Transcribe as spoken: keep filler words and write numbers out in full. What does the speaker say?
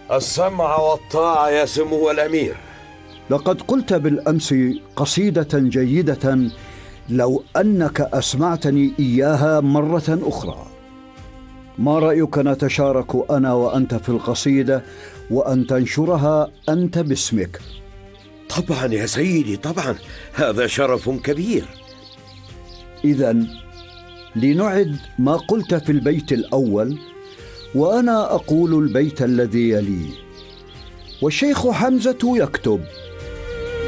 السمع والطاعة يا سمو الأمير. لقد قلت بالأمس قصيدة جيدة، لو أنك أسمعتني إياها مرة أخرى. ما رأيك نتشارك أنا وأنت في القصيدة وأن تنشرها أنت باسمك؟ طبعا يا سيدي، طبعا، هذا شرف كبير. إذن لنعد ما قلت في البيت الأول، وأنا أقول البيت الذي يليه، والشيخ حمزة يكتب: